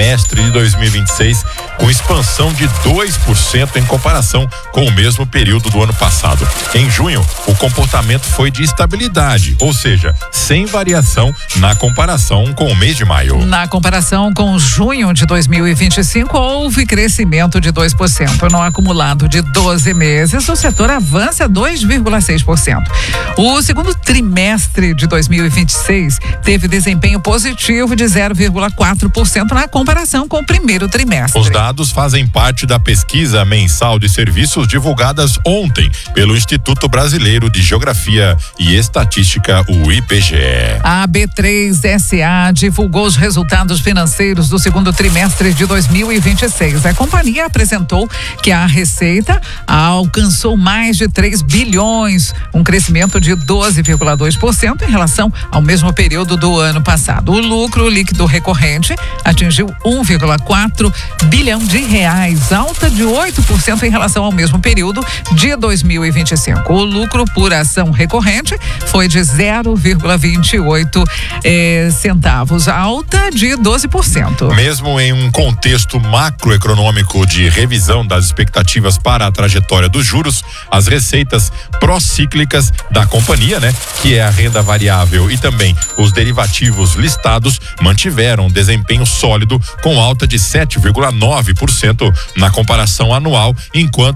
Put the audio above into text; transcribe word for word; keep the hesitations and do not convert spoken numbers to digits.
trimestre de dois mil e vinte e seis, com expansão de dois por cento em comparação com o mesmo período do ano passado. Em junho, o comportamento foi de estabilidade, ou seja, sem variação na comparação com o mês de maio. Na comparação com junho de dois mil e vinte e cinco, houve crescimento de dois por cento. No acumulado de doze meses, o setor avança dois vírgula seis por cento. O segundo trimestre de dois mil e vinte e seis teve desempenho positivo de zero vírgula quatro por cento na comparação com o primeiro trimestre. Os dados fazem parte da pesquisa mensal de serviços divulgadas ontem pelo Instituto Brasileiro de Geografia e Estatística, o I B G E. A B três S A divulgou os resultados financeiros do segundo trimestre de dois mil e vinte e seis. A companhia apresentou que a receita alcançou mais de três bilhões, um crescimento de doze vírgula dois por cento em relação ao mesmo período do ano passado. O lucro líquido recorrente atingiu um vírgula quatro bilhão de reais, alta de oito por cento em relação ao mesmo período de dois mil e vinte e cinco. O lucro por ação recorrente foi de zero vírgula vinte e oito eh, centavos, alta de doze por cento. Mesmo em um contexto macroeconômico de revisão das expectativas para a trajetória dos juros, as receitas procíclicas da companhia, né, que é a renda variável e também os derivativos listados, mantiveram um desempenho sólido com alta de sete vírgula nove por cento na comparação anual, enquanto